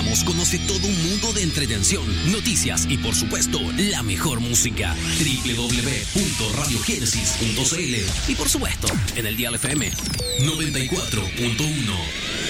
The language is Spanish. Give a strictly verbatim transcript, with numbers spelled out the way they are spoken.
Ramos conoce todo un mundo de entretención, noticias y por supuesto la mejor música. doble u doble u doble u punto radio génesis punto c l y por supuesto en el dial F M noventa y cuatro punto uno.